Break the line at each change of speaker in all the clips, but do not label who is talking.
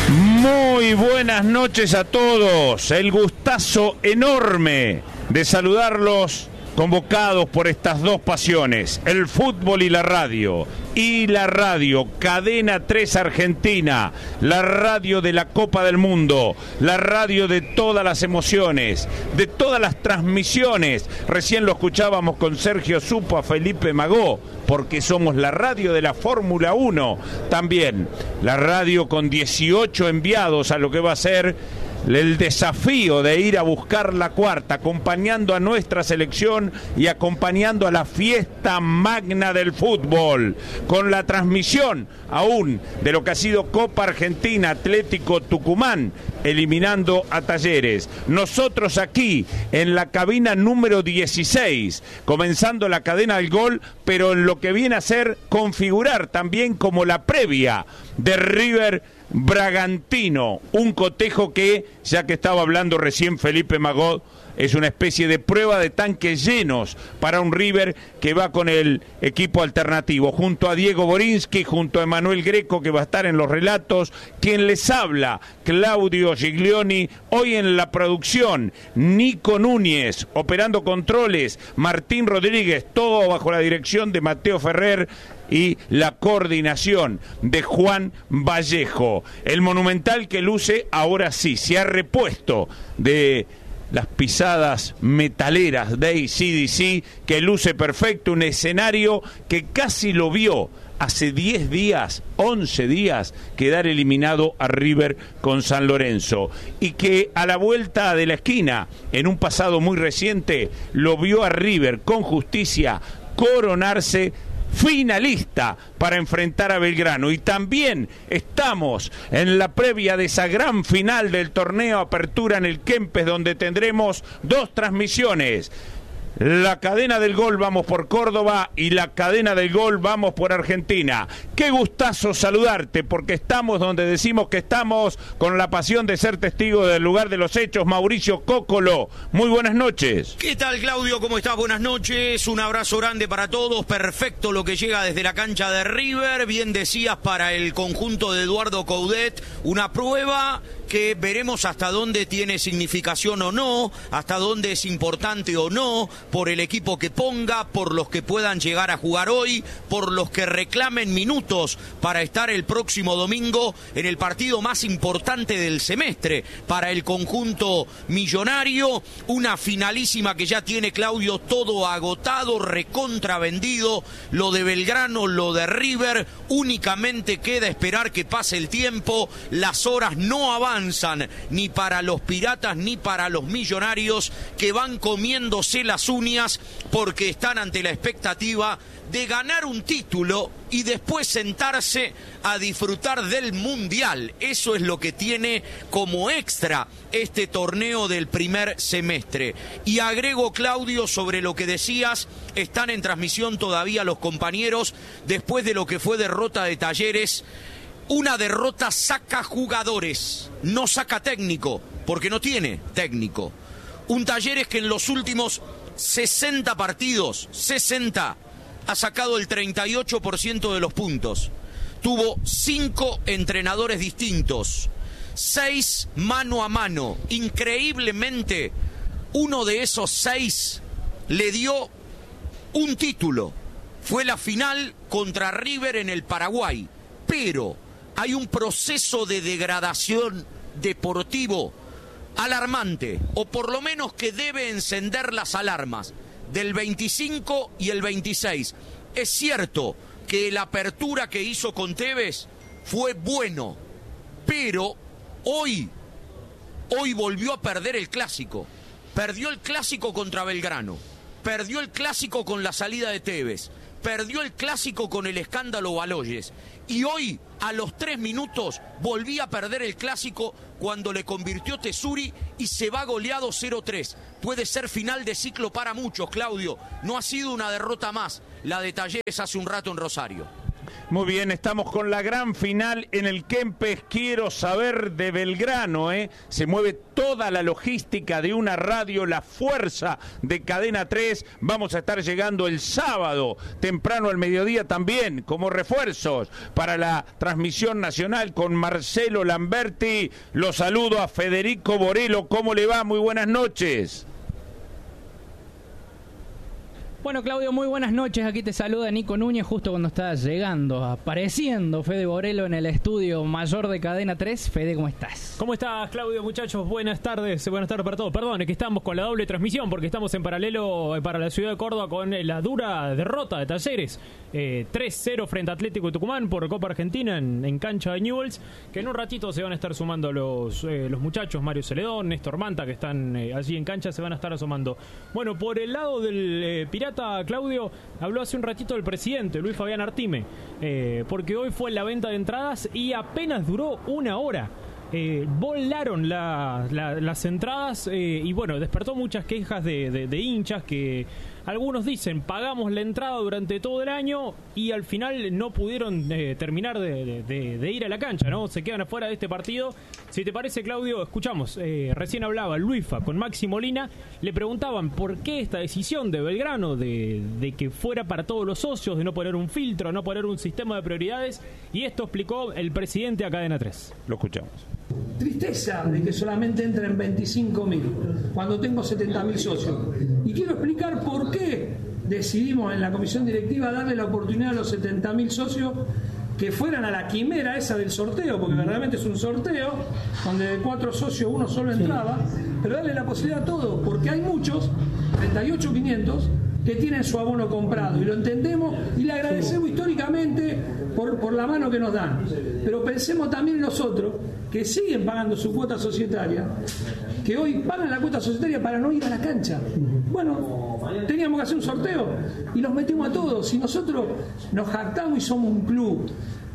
Muy buenas noches a todos. El gustazo enorme de saludarlos, convocados por estas dos pasiones, el fútbol y la radio. Y la radio, Cadena 3 Argentina, la radio de la Copa del Mundo, la radio de todas las emociones, de todas las transmisiones. Recién lo escuchábamos con Sergio Supo, a Felipe Magó, porque somos la radio de la Fórmula 1. También la radio con 18 enviados a lo que va a ser el desafío de ir a buscar la cuarta, acompañando a nuestra selección y acompañando a la fiesta magna del fútbol, con la transmisión aún de lo que ha sido Copa Argentina, Atlético Tucumán, eliminando a Talleres. Nosotros aquí, en la cabina número 16, comenzando la cadena del gol, pero en lo que viene a ser configurar también como la previa de River Bragantino, un cotejo que, ya que estaba hablando recién Felipe Magó, es una especie de prueba de tanques llenos para un River que va con el equipo alternativo, junto a Diego Borinsky, junto a Emanuel Greco, que va a estar en los relatos, quien les habla, Claudio Giglioni, hoy en la producción, Nico Núñez, operando controles, Martín Rodríguez, todo bajo la dirección de Mateo Ferrer, y la coordinación de Juan Vallejo. El Monumental que luce, ahora sí, se ha repuesto de las pisadas metaleras de AC/DC, que luce perfecto, un escenario que casi lo vio hace 10 días, 11 días, quedar eliminado a River con San Lorenzo, y que a la vuelta de la esquina, en un pasado muy reciente, lo vio a River con Justicia coronarse finalista para enfrentar a Belgrano. Y también estamos en la previa de esa gran final del torneo Apertura en el Kempes, donde tendremos dos transmisiones. La cadena del gol vamos por Córdoba y la cadena del gol vamos por Argentina. Qué gustazo saludarte, porque estamos donde decimos que estamos, con la pasión de ser testigo del lugar de los hechos. Mauricio Cócolo, muy buenas noches.
¿Qué tal, Claudio? ¿Cómo estás? Buenas noches, un abrazo grande para todos. Perfecto lo que llega desde la cancha de River. Bien decías, para el conjunto de Eduardo Coudet, una prueba que veremos hasta dónde tiene significación o no, hasta dónde es importante o no, por el equipo que ponga, por los que puedan llegar a jugar hoy, por los que reclamen minutos para estar el próximo domingo en el partido más importante del semestre para el conjunto millonario. Una finalísima que ya tiene, Claudio, todo agotado, recontravendido. Lo de Belgrano, lo de River, únicamente queda esperar que pase el tiempo. Las horas no avanzan ni para los piratas ni para los millonarios, que van comiéndose las uñas porque están ante la expectativa de ganar un título y después sentarse a disfrutar del Mundial. Eso es lo que tiene como extra este torneo del primer semestre. Y agrego, Claudio, sobre lo que decías, están en transmisión todavía los compañeros después de lo que fue derrota de Talleres. Una derrota saca jugadores, no saca técnico, porque no tiene técnico. Un Talleres que en los últimos 60 partidos, 60, ha sacado el 38% de los puntos. Tuvo 5 entrenadores distintos, 6 mano a mano. Increíblemente, uno de esos 6 le dio un título. Fue la final contra River en el Paraguay. Pero hay un proceso de degradación deportivo alarmante, o por lo menos que debe encender las alarmas, del 25 y el 26. Es cierto que la apertura que hizo con Tevez fue bueno, pero hoy volvió a perder el clásico. Perdió el clásico contra Belgrano, perdió el clásico con la salida de Tevez, perdió el clásico con el escándalo Baloyes, y hoy, a los 3 minutos, volví a perder el clásico cuando le convirtió Tesuri y se va goleado 0-3. Puede ser final de ciclo para muchos, Claudio. No ha sido una derrota más la de Talleres hace un rato en Rosario.
Muy bien, estamos con la gran final en el Kempes. Quiero saber de Belgrano, Se mueve toda la logística de una radio, la fuerza de Cadena 3. Vamos a estar llegando el sábado, temprano al mediodía también, como refuerzos para la transmisión nacional con Marcelo Lamberti. Los saludo a Federico Borelo. ¿Cómo le va? Muy buenas noches.
Bueno, Claudio, muy buenas noches. Aquí te saluda Nico Núñez justo cuando está llegando, apareciendo Fede Borelo en el estudio mayor de Cadena 3. Fede, ¿cómo estás?
¿Cómo estás, Claudio? Muchachos, buenas tardes para todos. Perdón, es que estamos con la doble transmisión porque estamos en paralelo para la ciudad de Córdoba con la dura derrota de Talleres. 3-0 frente a Atlético de Tucumán por Copa Argentina en cancha de Newell's, que en un ratito se van a estar sumando los muchachos, Mario Celedón, Néstor Manta, que están allí en cancha, se van a estar asomando. Bueno, por el lado del Pirata, Claudio, habló hace un ratito el presidente, Luis Fabián Artime, porque hoy fue la venta de entradas y apenas duró una hora. Volaron las entradas y bueno, despertó muchas quejas de hinchas que algunos dicen pagamos la entrada durante todo el año y al final no pudieron terminar de ir a la cancha, ¿no? Se quedan afuera de este partido. Si te parece, Claudio, escuchamos, recién hablaba Luisfa con Maxi Molina, le preguntaban por qué esta decisión de Belgrano de que fuera para todos los socios, de no poner un filtro, no poner un sistema de prioridades, y esto explicó el presidente a Cadena 3.
Lo escuchamos.
Tristeza de que solamente entren 25.000 cuando tengo 70.000 socios. Y quiero explicar por qué decidimos en la comisión directiva darle la oportunidad a los 70.000 socios que fueran a la quimera esa del sorteo, porque verdaderamente es un sorteo donde de 4 socios uno solo entraba, pero darle la posibilidad a todos, porque hay muchos, 38.500, que tienen su abono comprado, y lo entendemos y le agradecemos históricamente por la mano que nos dan, pero pensemos también en los otros que siguen pagando su cuota societaria, que hoy pagan la cuota societaria para no ir a la cancha. Bueno, teníamos que hacer un sorteo y los metimos a todos, y nosotros nos jactamos y somos un club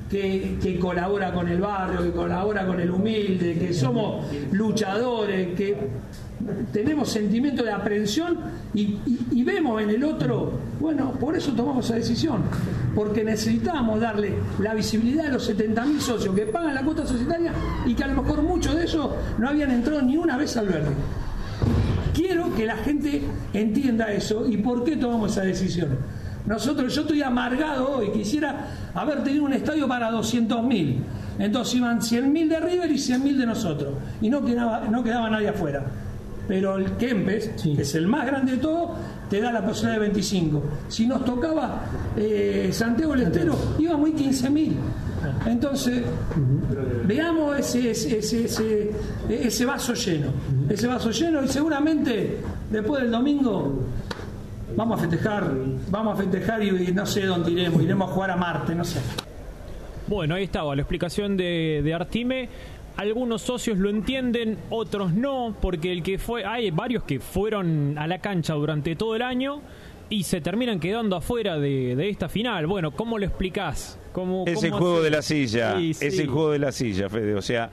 que colabora con el barrio, que colabora con el humilde, que somos luchadores, que tenemos sentimiento de aprensión y vemos en el otro. Bueno, por eso tomamos esa decisión, porque necesitamos darle la visibilidad a los 70.000 socios que pagan la cuota societaria y que a lo mejor muchos de ellos no habían entrado ni una vez al verde. Quiero que la gente entienda eso y por qué tomamos esa decisión. Yo estoy amargado hoy, quisiera haber tenido un estadio para 200.000. Entonces iban 100.000 de River y 100.000 de nosotros, y no quedaba nadie afuera. Pero el Kempes, que es el más grande de todo, te da la posibilidad de 25. Si nos tocaba Santiago del Estero, íbamos 15.000. Entonces, veamos ese vaso lleno. Ese vaso lleno, y seguramente después del domingo vamos a festejar y no sé dónde iremos a jugar a Marte, no sé.
Bueno, ahí estaba la explicación de Artime. Algunos socios lo entienden, otros no, porque hay varios que fueron a la cancha durante todo el año y se terminan quedando afuera de esta final. Bueno, ¿cómo lo explicás?
Es el juego de la silla,
sí.
Es el juego de la silla, Fede. O sea,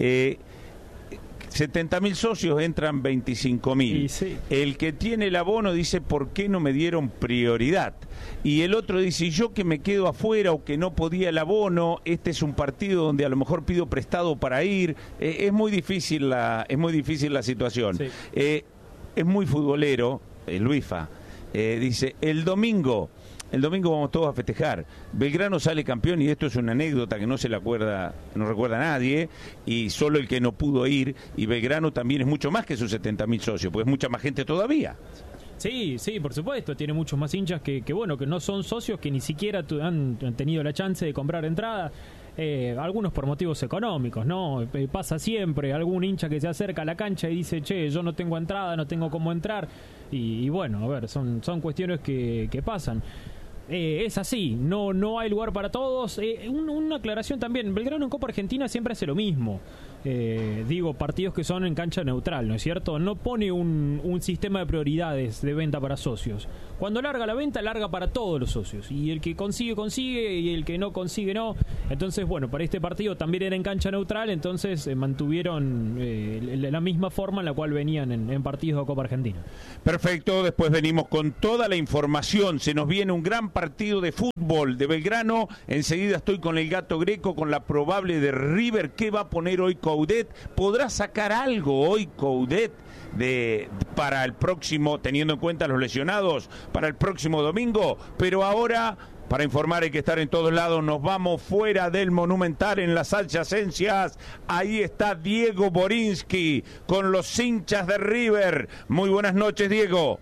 70.000 socios, entran 25.000.
Sí.
El que tiene el abono dice, ¿por qué no me dieron prioridad? Y el otro dice, yo que me quedo afuera o que no podía el abono, este es un partido donde a lo mejor pido prestado para ir. Es muy difícil la situación.
Sí.
Es muy futbolero, Luisfa. Dice, el domingo vamos todos a festejar. Belgrano sale campeón, y esto es una anécdota que no recuerda nadie, y solo el que no pudo ir. Y Belgrano también es mucho más que sus 70.000 socios, pues es mucha más gente todavía.
Sí, por supuesto, tiene muchos más hinchas que no son socios, que ni siquiera han tenido la chance de comprar entrada. Algunos por motivos económicos, ¿no? Pasa siempre, algún hincha que se acerca a la cancha y dice, che, yo no tengo entrada, no tengo cómo entrar, y bueno, a ver, son cuestiones que pasan. Es así, no hay lugar para todos. Una aclaración también, Belgrano en Copa Argentina siempre hace lo mismo. Partidos que son en cancha neutral, ¿no es cierto? No pone un sistema de prioridades de venta para socios. Cuando larga la venta, larga para todos los socios, y el que consigue, y el que no consigue, no. Entonces, bueno, para este partido también era en cancha neutral, entonces mantuvieron la misma forma en la cual venían en partidos de Copa Argentina.
Perfecto, después venimos con toda la información. Se nos viene un gran partido de fútbol. fútbol de Belgrano. Enseguida estoy con el Gato Greco, con la probable de River. ¿Qué va a poner hoy Coudet? ¿Podrá sacar algo hoy Coudet para el próximo, teniendo en cuenta los lesionados, para el próximo domingo? Pero ahora, para informar hay que estar en todos lados, nos vamos fuera del Monumental en las adyacencias. Ahí está Diego Borinsky con los hinchas de River. Muy buenas noches, Diego.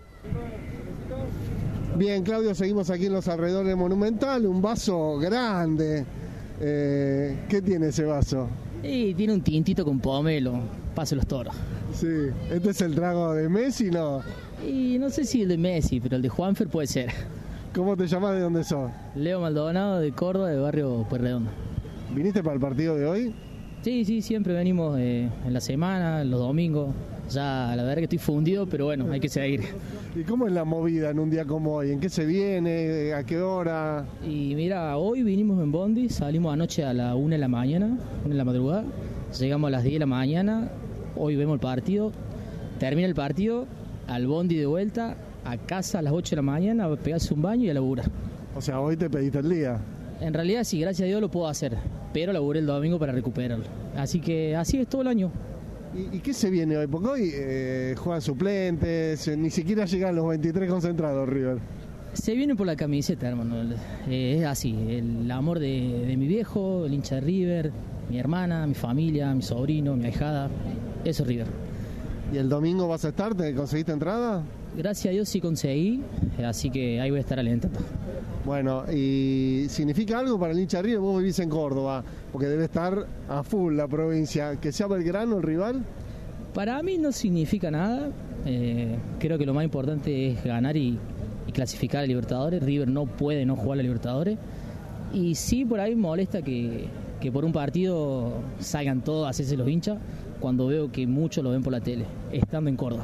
Bien, Claudio, seguimos aquí en los alrededores del Monumental. Un vaso grande. ¿Qué tiene ese vaso?
Y tiene un tintito con pomelo, paso los toros.
Sí, ¿este es el trago de Messi, no?
Y no sé si el de Messi, pero el de Juanfer puede ser.
¿Cómo te llamas? ¿De dónde sos?
Leo Maldonado, de Córdoba, de barrio Pueyrredón.
¿Viniste para el partido de hoy?
Sí, siempre venimos en la semana, los domingos. Ya, la verdad que estoy fundido, pero bueno, hay que seguir.
¿Y cómo es la movida en un día como hoy? ¿En qué se viene? ¿A qué hora?
Y mira, hoy vinimos en bondi, salimos anoche a la 1 de la mañana, 1 de la madrugada, llegamos a las 10 de la mañana, hoy vemos el partido, termina el partido, al bondi de vuelta, a casa a las 8 de la mañana, a pegarse un baño y a laburar.
O sea, hoy te pediste el día.
En realidad sí, gracias a Dios lo puedo hacer, pero laburé el domingo para recuperarlo. Así que así es todo el año.
¿Y qué se viene hoy? Porque hoy juegan suplentes, ni siquiera llegan los 23 concentrados, River.
Se viene por la camiseta, hermano. Es así, el amor de mi viejo, el hincha de River, mi hermana, mi familia, mi sobrino, mi ahijada. Eso es River.
¿Y el domingo vas a estar? ¿Te conseguiste entrada?
Gracias a Dios sí conseguí, así que ahí voy a estar alentando.
Bueno, ¿y significa algo para el hincha de River? Vos vivís en Córdoba, porque debe estar a full la provincia. ¿Que sea Belgrano el rival?
Para mí no significa nada. Creo que lo más importante es ganar y clasificar a Libertadores. River no puede no jugar a Libertadores. Y sí, por ahí molesta que por un partido salgan todos a hacerse los hinchas, cuando veo que muchos lo ven por la tele, estando en Córdoba.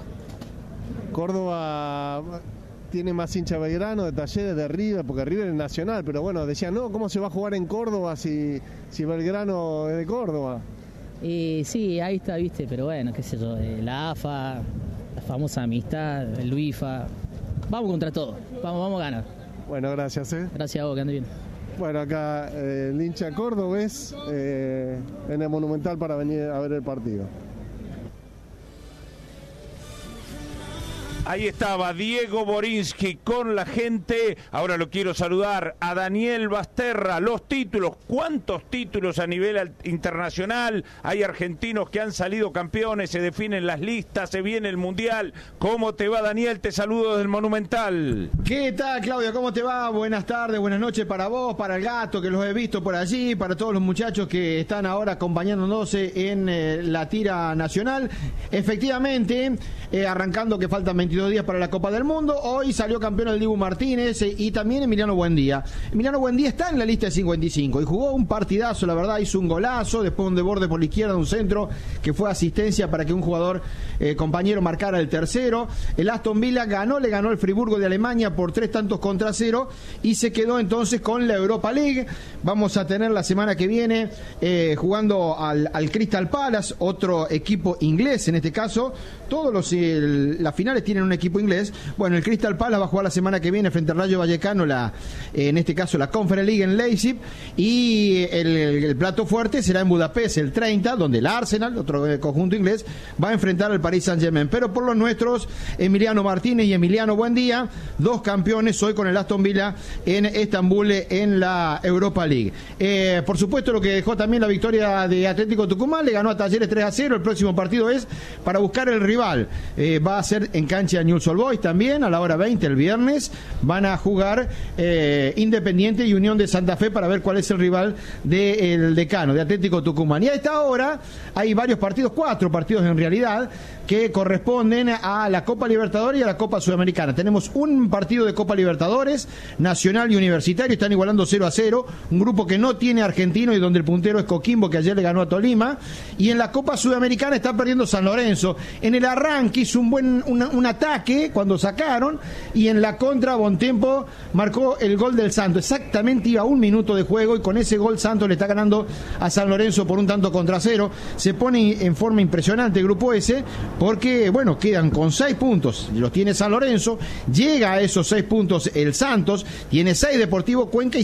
Córdoba tiene más hincha Belgrano, de Talleres, de River, porque River es nacional, pero bueno, decían, no, ¿cómo se va a jugar en Córdoba si Belgrano es de Córdoba?
Sí, ahí está, viste, pero bueno, qué sé yo, la AFA, la famosa amistad, el UIFA, vamos contra todo, vamos a ganar.
Bueno, gracias.
Gracias a vos, que ande bien.
Bueno, acá el hincha cordobés en el Monumental para venir a ver el partido.
Ahí estaba Diego Borinsky con la gente. Ahora lo quiero saludar a Daniel Basterra. Los títulos, ¿cuántos títulos a nivel internacional? Hay argentinos que han salido campeones, se definen las listas, se viene el Mundial. ¿Cómo te va, Daniel? Te saludo desde el Monumental.
¿Qué tal, Claudio? ¿Cómo te va? Buenas tardes, buenas noches para vos, para el Gato, que los he visto por allí, para todos los muchachos que están ahora acompañándonos en la tira nacional. Efectivamente, arrancando que faltan 22 días para la Copa del Mundo. Hoy salió campeón el Dibu Martínez y también Emiliano Buendía. Emiliano Buendía está en la lista de 55 y jugó un partidazo, la verdad, hizo un golazo, después un desborde por la izquierda, un centro que fue asistencia para que un jugador compañero marcara el tercero. El Aston Villa le ganó el Friburgo de Alemania por 3-0 y se quedó entonces con la Europa League. Vamos a tener la semana que viene jugando al Crystal Palace, otro equipo inglés en este caso. Todos las finales tienen un equipo inglés. Bueno, el Crystal Palace va a jugar la semana que viene frente al Rayo Vallecano, en este caso la Conference League en Leipzig, y el plato fuerte será en Budapest el 30, donde el Arsenal, otro conjunto inglés, va a enfrentar al Paris Saint-Germain. Pero por los nuestros, Emiliano Martínez y Emiliano Buendía, dos campeones hoy con el Aston Villa en Estambul en la Europa League. Por supuesto, lo que dejó también la victoria de Atlético Tucumán, le ganó a Talleres 3-0. El próximo partido es para buscar el rival. Va a ser en cancha de Newell's Old Boys también, a la hora 20 el viernes. Van a jugar Independiente y Unión de Santa Fe para ver cuál es el rival del decano, de Atlético Tucumán. Y a esta hora hay varios partidos, 4 partidos en realidad, que corresponden a la Copa Libertadores y a la Copa Sudamericana. Tenemos un partido de Copa Libertadores, Nacional y Universitario, están igualando 0-0, un grupo que no tiene argentino y donde el puntero es Coquimbo, que ayer le ganó a Tolima. Y en la Copa Sudamericana está perdiendo San Lorenzo. En el arranque hizo un ataque cuando sacaron, y en la contra Bontempo marcó el gol del Santos. Exactamente iba 1 minuto de juego y con ese gol Santos le está ganando a San Lorenzo por 1-0. Se pone en forma impresionante el grupo S, porque bueno, quedan con 6 puntos, los tiene San Lorenzo, llega a esos 6 puntos el Santos, tiene 6 Deportivo Cuenca y